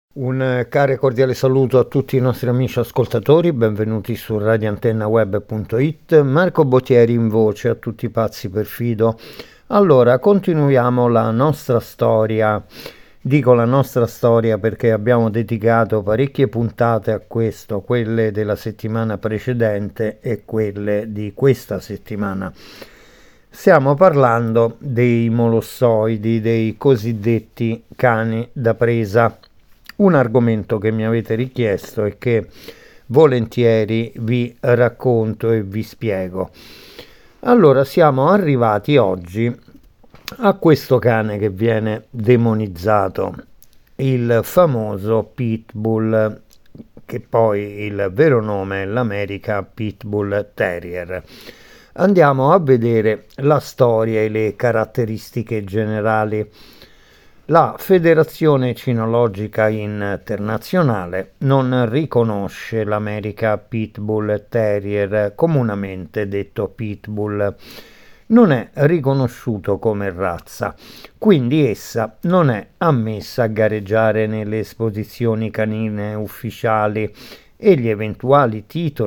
Un caro e cordiale saluto a tutti i nostri amici ascoltatori, benvenuti su radioantennaweb.it. Marco Bottieri in voce a tutti i pazzi per Fido. Allora, continuiamo la nostra storia. Dico la nostra storia perché abbiamo dedicato parecchie puntate a questo, quelle della settimana precedente e quelle di questa settimana. Stiamo parlando dei molossoidi, dei cosiddetti cani da presa. Un argomento che mi avete richiesto e che volentieri vi racconto e vi spiego. Allora, siamo arrivati oggi a questo cane che viene demonizzato, il famoso Pitbull, che poi il vero nome è l'American Pitbull Terrier. Andiamo a vedere la storia e le caratteristiche generali. La Federazione Cinologica Internazionale non riconosce l'American Pitbull Terrier, comunemente detto Pitbull. Non è riconosciuto come razza, quindi essa non è ammessa a gareggiare nelle esposizioni canine ufficiali e gli eventuali titoli